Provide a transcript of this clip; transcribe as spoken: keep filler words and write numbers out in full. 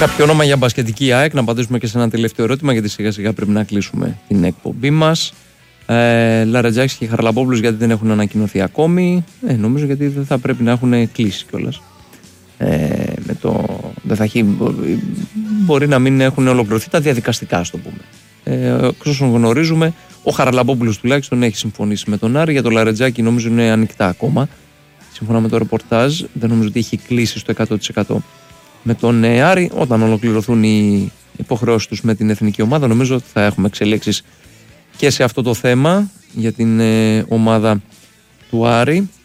Κάποιο όνομα για μπασκετική ΑΕΚ, να απαντήσουμε και σε ένα τελευταίο ερώτημα, γιατί σιγά σιγά πρέπει να κλείσουμε την εκπομπή μας. Ε, Λαρετζάκης και Χαραλαμπόπουλος γιατί δεν έχουν ανακοινωθεί ακόμη. Ε, νομίζω γιατί δεν θα πρέπει να έχουν κλείσει κιόλας. Ε, με το, δεν θα έχει, μπορεί να μην έχουν ολοκληρωθεί τα διαδικαστικά, ας το πούμε. Ε, όσον γνωρίζουμε, ο Χαραλαμπόπουλος τουλάχιστον έχει συμφωνήσει με τον Άρη. Για το Λαρετζάκη νομίζω είναι ανοιχτά ακόμα. Σύμφωνα με το ρεπορτάζ, δεν νομίζω ότι έχει κλείσει στο εκατό τοις εκατό με τον Άρη. Όταν ολοκληρωθούν οι υποχρεώσεις τους με την εθνική ομάδα, νομίζω ότι θα έχουμε εξελίξεις και σε αυτό το θέμα για την ε, ομάδα του Άρη.